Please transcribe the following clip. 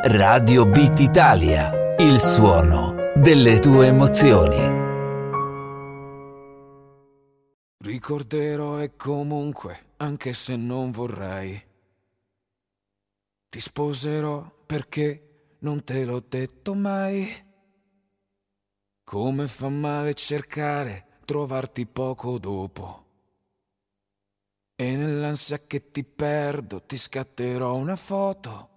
Radio Beat Italia, il suono delle tue emozioni. Ricorderò e comunque, anche se non vorrei, ti sposerò perché non te l'ho detto mai. Come fa male cercare, trovarti poco dopo. E nell'ansia che ti perdo ti scatterò una foto